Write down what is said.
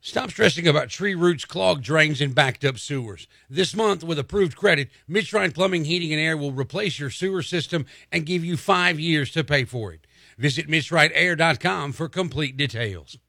Stop stressing about tree roots, clogged drains, and backed up sewers. This month, with approved credit, Midshrine Plumbing, Heating, and Air will replace your sewer system and give you 5 years to pay for it. Visit MidstrideAir.com for complete details.